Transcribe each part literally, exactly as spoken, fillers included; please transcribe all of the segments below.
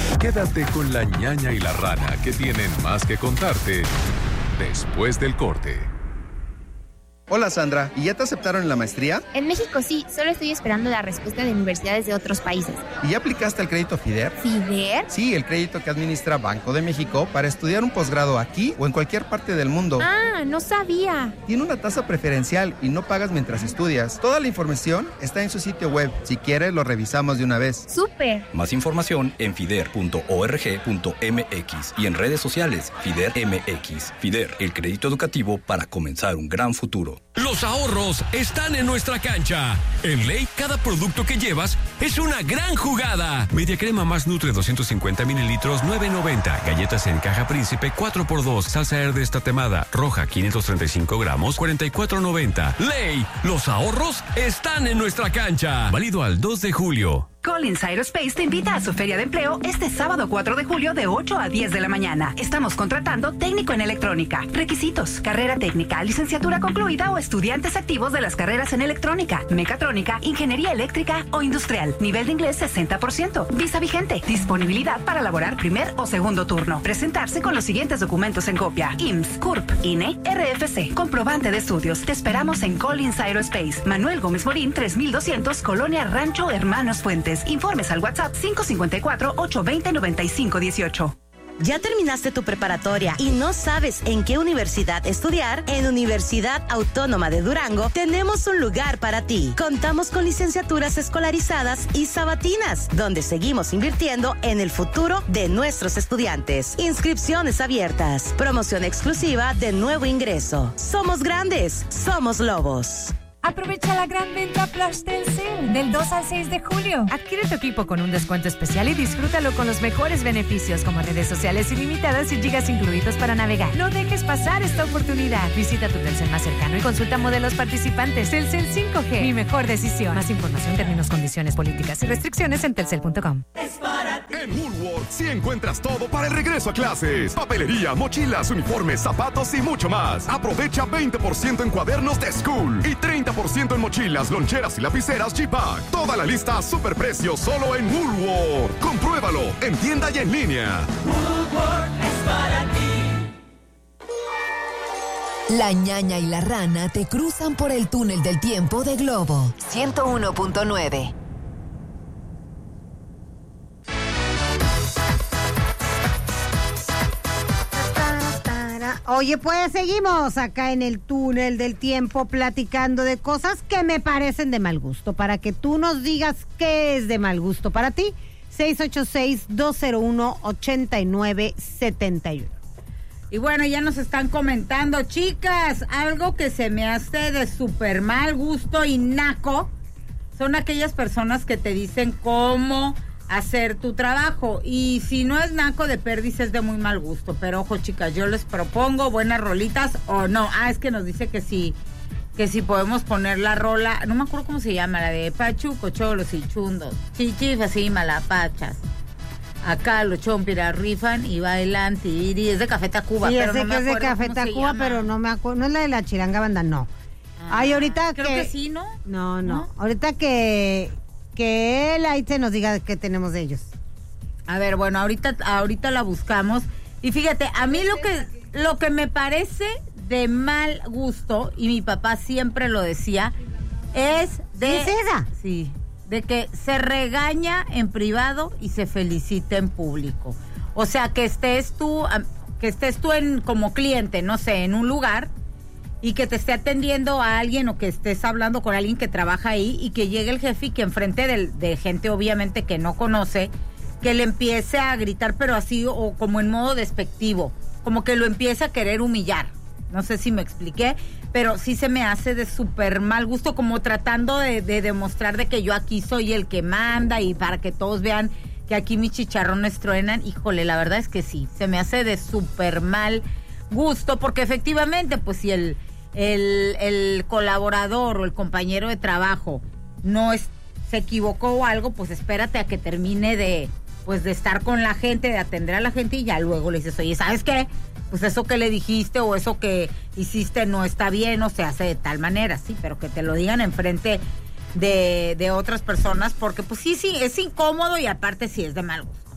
Quédate con la ñaña y la rana, que tienen más que contarte después del corte. Hola Sandra, ¿y ya te aceptaron en la maestría? En México sí, solo estoy esperando la respuesta de universidades de otros países. ¿Y ya aplicaste al crédito FIDER? ¿FIDER? Sí, el crédito que administra Banco de México para estudiar un posgrado aquí o en cualquier parte del mundo. Ah, no sabía. Tiene una tasa preferencial y no pagas mientras estudias. Toda la información está en su sitio web. Si quieres, lo revisamos de una vez. ¡Súper! Más información en fider punto org punto m x y en redes sociales FIDER M X. FIDER, el crédito educativo para comenzar un gran futuro. Los ahorros están en nuestra cancha. En Ley, cada producto que llevas es una gran jugada. Media crema más Nutre doscientos cincuenta mililitros, nueve noventa. Galletas en caja Príncipe cuatro por dos. Salsa Herdes tatemada roja quinientos treinta y cinco gramos, cuarenta y cuatro noventa. Ley, los ahorros están en nuestra cancha. Válido al dos de julio. Collins Aerospace te invita a su feria de empleo este sábado cuatro de julio de ocho a diez de la mañana. Estamos contratando técnico en electrónica. Requisitos: carrera técnica, licenciatura concluida o estudiantes activos de las carreras en electrónica, mecatrónica, ingeniería eléctrica o industrial. Nivel de inglés sesenta por ciento. Visa vigente. Disponibilidad para laborar primer o segundo turno. Presentarse con los siguientes documentos en copia: I M S S, C U R P, I N E, R F C, comprobante de estudios. Te esperamos en Collins Aerospace. Manuel Gómez Morín, tres mil doscientos, Colonia Rancho Hermanos Fuentes. Informes al WhatsApp cinco cinco cuatro, ocho dos cero, nueve cinco uno ocho. ¿Ya terminaste tu preparatoria y no sabes en qué universidad estudiar? En Universidad Autónoma de Durango tenemos un lugar para ti. Contamos con licenciaturas escolarizadas y sabatinas, donde seguimos invirtiendo en el futuro de nuestros estudiantes. Inscripciones abiertas. Promoción exclusiva de nuevo ingreso. Somos grandes, somos lobos. Aprovecha la gran venta Flash Telcel del dos al seis de julio. Adquiere tu equipo con un descuento especial y disfrútalo con los mejores beneficios como redes sociales ilimitadas y gigas incluidos para navegar. No dejes pasar esta oportunidad. Visita tu Telcel más cercano y consulta modelos participantes. Telcel cinco G, mi mejor decisión. Más información, términos, condiciones, políticas y restricciones en telcel punto com. En Woolworth sí encuentras todo para el regreso a clases. Papelería, mochilas, uniformes, zapatos y mucho más. Aprovecha veinte por ciento en cuadernos de School y treinta por ciento en mochilas, loncheras y lapiceras G-Pack. Toda la lista a superprecio solo en Woolworth. Compruébalo en tienda y en línea. Woolworth es para ti. La ñaña y la rana te cruzan por el túnel del tiempo de Globo ciento uno punto nueve. Oye, pues seguimos acá en el túnel del tiempo platicando de cosas que me parecen de mal gusto, para que tú nos digas qué es de mal gusto para ti. seis ocho seis, dos cero uno, ocho nueve siete uno. Y bueno, ya nos están comentando, chicas, algo que se me hace de súper mal gusto y naco son aquellas personas que te dicen cómo hacer tu trabajo, y si no es naco de perdiz es de muy mal gusto. Pero ojo, chicas, yo les propongo buenas rolitas o no. Ah, es que nos dice que sí, que si podemos poner la rola, no me acuerdo cómo se llama, la de Pachuco, Cholos y Chundos, chichifas y malapachas. Acá los chompiras rifan y bailan tiri. Es de Café Tacuba, sí, pero sé no me que es de acuerdo Café cómo se Tacuba, llama. pero no me acuerdo. No es la de la Chiranga Banda, no. Ah, Ay, ahorita creo que... que sí, ¿no? No, no. ¿No? Ahorita que... que él ahí te nos diga qué tenemos de ellos. A ver, bueno, ahorita, ahorita la buscamos. Y fíjate, a mí lo que, lo que me parece de mal gusto, y mi papá siempre lo decía, es de... ¿Es esa? Sí, de que se regaña en privado y se felicita en público. O sea, que estés tú, que estés tú en, como cliente, no sé, en un lugar, y que te esté atendiendo a alguien o que estés hablando con alguien que trabaja ahí y que llegue el jefe y que enfrente de, de gente obviamente que no conoce, que le empiece a gritar, pero así o como en modo despectivo, como que lo empiece a querer humillar. No sé si me expliqué, pero sí se me hace de súper mal gusto, como tratando de, de demostrar de que yo aquí soy el que manda y para que todos vean que aquí mis chicharrones truenan. Híjole, la verdad es que sí, se me hace de súper mal gusto, porque efectivamente, pues si el, el, el colaborador o el compañero de trabajo no es, se equivocó o algo, pues espérate a que termine de, pues de estar con la gente, de atender a la gente, y ya luego le dices, oye, ¿sabes qué? Pues eso que le dijiste o eso que hiciste no está bien o se hace de tal manera, sí, pero que te lo digan enfrente de, de otras personas, porque pues sí, sí, es incómodo y aparte sí es de mal gusto.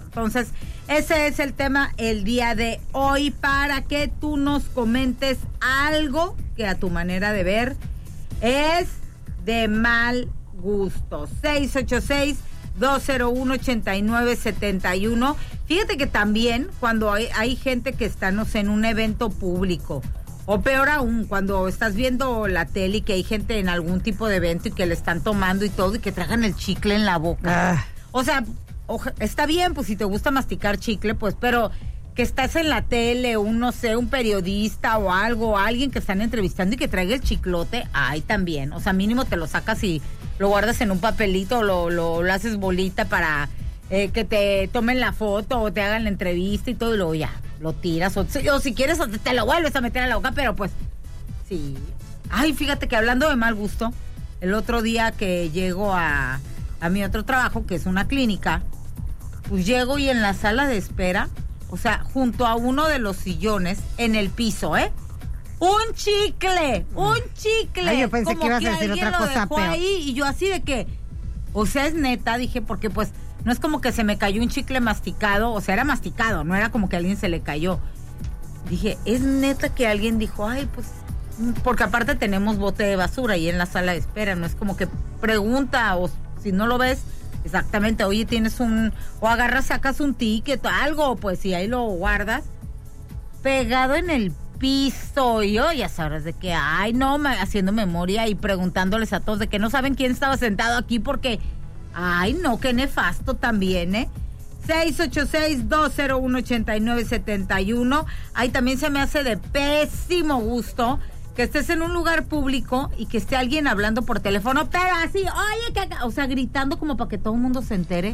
Entonces, ese es el tema el día de hoy para que tú nos comentes algo que a tu manera de ver es de mal gusto. seis ocho seis, dos cero uno, ocho nueve siete uno. Fíjate que también cuando hay, hay gente que está, no sé, en un evento público, o peor aún, cuando estás viendo la tele y que hay gente en algún tipo de evento y que le están tomando y todo y que tragan el chicle en la boca. Ah. O sea, oja, está bien, pues si te gusta masticar chicle, pues, pero que estás en la tele, un, no sé, un periodista o algo, alguien que están entrevistando y que traiga el chiclote, ay, también. O sea, mínimo te lo sacas y lo guardas en un papelito o lo, lo, lo haces bolita para eh, que te tomen la foto o te hagan la entrevista y todo y luego ya, lo tiras. O, o si quieres, o te, te lo vuelves a meter a la boca, pero pues, sí. Ay, fíjate que hablando de mal gusto, el otro día que llego a, a mi otro trabajo, que es una clínica, pues llego y en la sala de espera, o sea, junto a uno de los sillones, en el piso, ¿eh? ¡Un chicle! ¡Un chicle! Ay, yo pensé como que ibas que a decir alguien otra lo cosa dejó peor. ahí y yo así de que, o sea, es neta, dije, porque pues no es como que se me cayó un chicle masticado, o sea, era masticado, no era como que a alguien se le cayó. Dije, es neta que alguien dijo, ay, pues, porque aparte tenemos bote de basura ahí en la sala de espera, no es como que pregunta o si no lo ves, exactamente, oye, tienes un, o agarras, sacas un ticket o algo, pues, y ahí lo guardas, pegado en el piso, y yo ya sabrás de que, ay, no, me, haciendo memoria y preguntándoles a todos de que no saben quién estaba sentado aquí porque, ay, no, qué nefasto también, ¿eh? seis ocho seis, dos cero uno, ocho nueve siete uno. Ahí también se me hace de pésimo gusto que estés en un lugar público y que esté alguien hablando por teléfono, pero así, oye, que, o sea, gritando como para que todo el mundo se entere.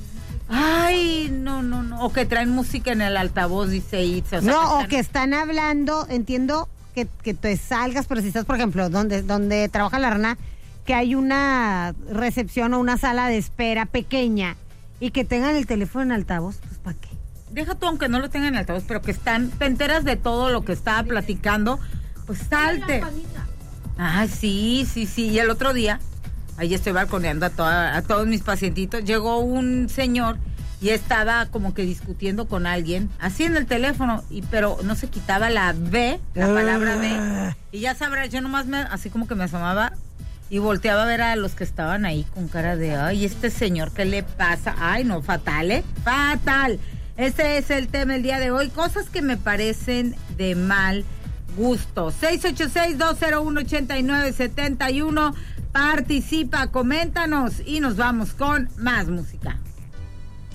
Ay, no, no, no. O que traen música en el altavoz, dice Itza. O sea, no, que están... o que están hablando, entiendo que, que te salgas, pero si estás, por ejemplo, donde, donde trabaja la rana, que hay una recepción o una sala de espera pequeña y que tengan el teléfono en altavoz, pues ¿para qué? Deja tú, aunque no lo tengan en altavoz, pero que están, te enteras de todo lo que estaba platicando, pues salte. Ah, sí, sí, sí. Y el otro día, ahí estoy balconeando a, toda, a todos mis pacientitos, llegó un señor y estaba como que discutiendo con alguien, así en el teléfono, y pero no se quitaba la B, la palabra B, y ya sabrás, yo nomás me, así como que me asomaba y volteaba a ver a los que estaban ahí con cara de, ay, este señor, ¿qué le pasa? Ay, no, fatal, ¿eh? Fatal. Ese es el tema el día de hoy, cosas que me parecen de mal gusto. seis ocho seis, dos cero uno, ocho nueve siete uno. Participa, coméntanos y nos vamos con más música.